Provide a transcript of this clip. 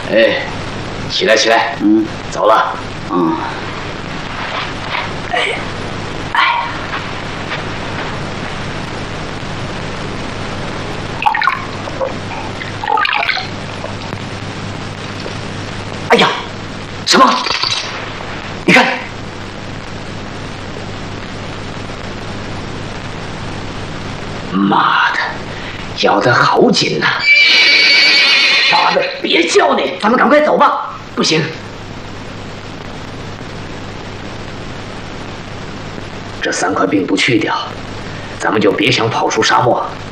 哎，起来起来，走了。哎呀，什么？你看，妈的，咬得好紧呐！妈的，别叫你，咱们赶快走吧。不行，这3块病不去掉，咱们就别想跑出沙漠。